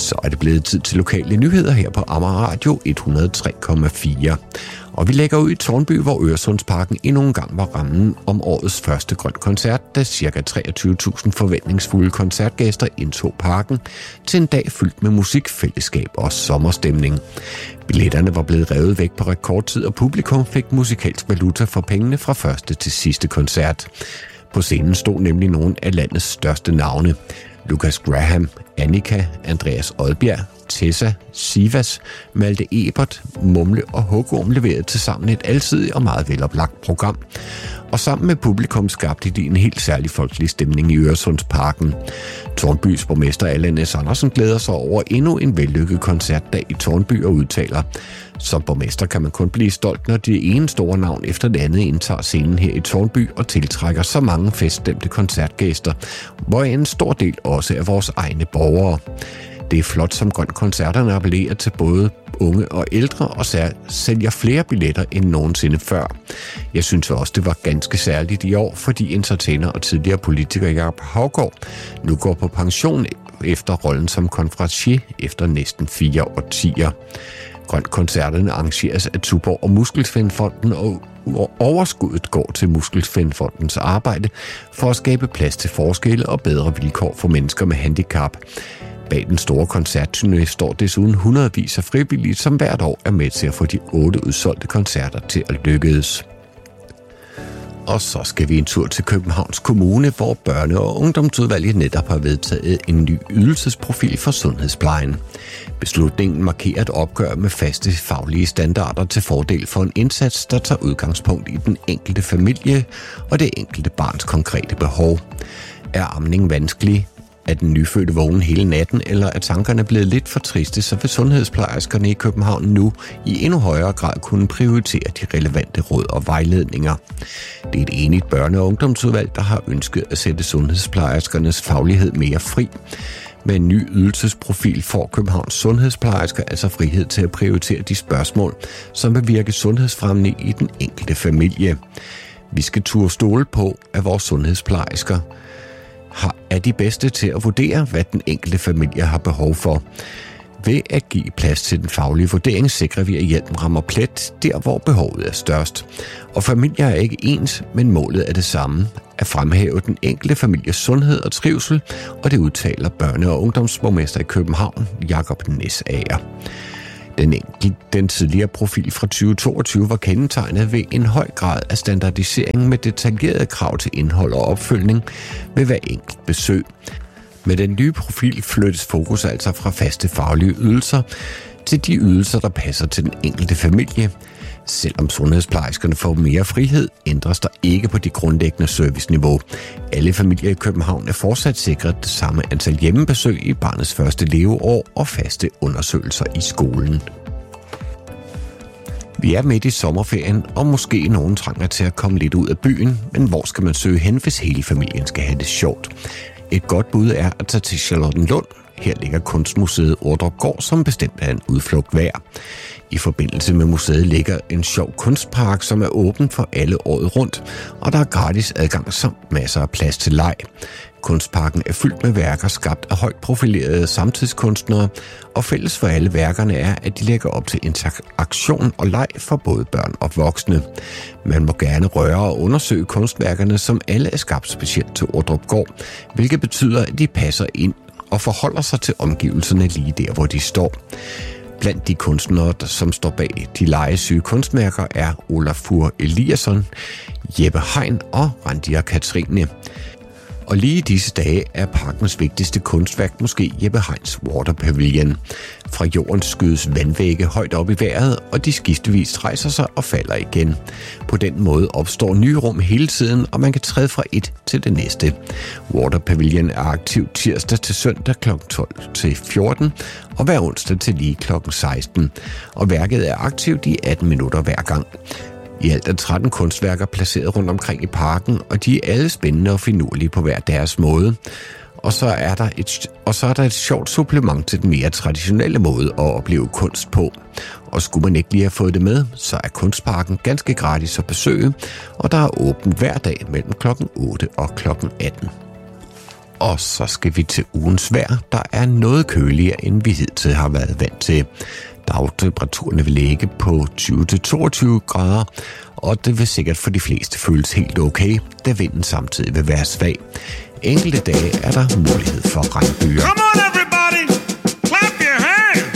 Så er det blevet tid til lokale nyheder her på Amager Radio 103,4. Og vi lægger ud i Tårnby, hvor Øresundsparken endnu en gang var rammen om årets første grøn koncert, da ca. 23.000 forventningsfulde koncertgæster indtog parken til en dag fyldt med musik, fællesskab og sommerstemning. Billetterne var blevet revet væk på rekordtid, og publikum fik musikalsk valuta for pengene fra første til sidste koncert. På scenen stod nemlig nogle af landets største navne. Lucas Graham, Annika, Andreas Odbjerg, Tessa, Sivas, Malte Ebert, Mumle og Hugorm leverede tilsammen et alsidigt og meget veloplagt program. Og sammen med publikum skabte de en helt særlig folkelig stemning i Øresundsparken. Tårnbys borgmester Allan S. Andersen glæder sig over endnu en vellykket koncertdag i Tårnby og udtaler: som borgmester kan man kun blive stolt, når det ene store navn efter det andet indtager scenen her i Tårnby og tiltrækker så mange feststemte koncertgæster, hvor en stor del også er vores egne borgere. Det er flot, som Grøn Koncerterne appellerer til både unge og ældre og sælger flere billetter end nogensinde før. Jeg synes også, det var ganske særligt i år, fordi entertainer og tidligere politiker Jacob Haugaard nu går på pension efter rollen som konferencier efter næsten 4 årtier. Grøn Koncerterne arrangeres af Tuborg og Muskelsvindfonden, og overskuddet går til Muskelsvindfondens arbejde for at skabe plads til forskelle og bedre vilkår for mennesker med handicap. Bag den store koncertturné står desuden hundredvis af frivillige, som hvert år er med til at få de 8 udsolgte koncerter til at lykkes. Og så skal vi en tur til Københavns Kommune, hvor børne- og ungdomsudvalget netop har vedtaget en ny ydelsesprofil for sundhedsplejen. Beslutningen markerer et opgør med faste faglige standarder til fordel for en indsats, der tager udgangspunkt i den enkelte familie og det enkelte barns konkrete behov. Er amning vanskelig? Er den nyfødte vågen hele natten, eller er tankerne blevet lidt for triste, så vil sundhedsplejerskerne i København nu i endnu højere grad kunne prioritere de relevante råd og vejledninger. Det er et enigt børne- og ungdomsudvalg, der har ønsket at sætte sundhedsplejerskernes faglighed mere fri. Med en ny ydelsesprofil får Københavns sundhedsplejersker altså frihed til at prioritere de spørgsmål, som vil virke sundhedsfremmende i den enkelte familie. Vi skal turde stole på, at vores sundhedsplejersker er de bedste til at vurdere, hvad den enkelte familie har behov for. Ved at give plads til den faglige vurdering, sikrer vi, at hjælpen rammer plet der, hvor behovet er størst. Og familier er ikke ens, men målet er det samme: at fremhæve den enkelte families sundhed og trivsel, og det udtaler børne- og ungdomsborgmester i København, Jakob Næsager. Den tidligere profil fra 2022 var kendetegnet ved en høj grad af standardisering med detaljerede krav til indhold og opfølgning ved hver enkelt besøg. Med den nye profil flyttes fokus altså fra faste faglige ydelser til de ydelser, der passer til den enkelte familie. Selvom sundhedsplejerskerne får mere frihed, ændres der ikke på de grundlæggende serviceniveau. Alle familier i København er fortsat sikret det samme antal hjemmebesøg i barnets første leveår og faste undersøgelser i skolen. Vi er midt i sommerferien, og måske nogen trænger til at komme lidt ud af byen, men hvor skal man søge hen, hvis hele familien skal have det sjovt? Et godt bud er at tage til Charlottenlund. Her ligger Kunstmuseet Ordrupgaard, som bestemt er en udflugt værd. I forbindelse med museet ligger en sjov kunstpark, som er åben for alle året rundt, og der er gratis adgang samt masser af plads til leg. Kunstparken er fyldt med værker skabt af højt profilerede samtidskunstnere, og fælles for alle værkerne er, at de lægger op til interaktion og leg for både børn og voksne. Man må gerne røre og undersøge kunstværkerne, som alle er skabt specielt til Ordrupgaard, hvilket betyder, at de passer ind og forholder sig til omgivelserne lige der, hvor de står. Blandt de kunstnere, som står bag de legesyge kunstværker, er Olafur Eliasson, Jeppe Hein og Randia Katrine. Og lige i disse dage er parkens vigtigste kunstværk måske Jeppe Heins Water Pavilion. Fra jorden skydes vandvægge højt op i vejret, og de skiftevis rejser sig og falder igen. På den måde opstår nye rum hele tiden, og man kan træde fra et til det næste. Water Pavilion er aktiv tirsdag til søndag kl. 12 til 14, og hver onsdag til lige kl. 16. Og værket er aktivt i 18 minutter hver gang. I alt er 13 kunstværker placeret rundt omkring i parken, og de er alle spændende og finurlige på hver deres måde. Og så er der et sjovt supplement til den mere traditionelle måde at opleve kunst på. Og skulle man ikke lige have fået det med, så er kunstparken ganske gratis at besøge, og der er åbent hver dag mellem kl. 8 og kl. 18. Og så skal vi til ugens vejr, der er noget køligere, end vi hidtil har været vant til. Dagtemperaturerne vil ligge på 20-22 grader, og det vil sikkert for de fleste føles helt okay, da vinden samtidig vil være svag. Enkelte dage er der mulighed for regnbyger.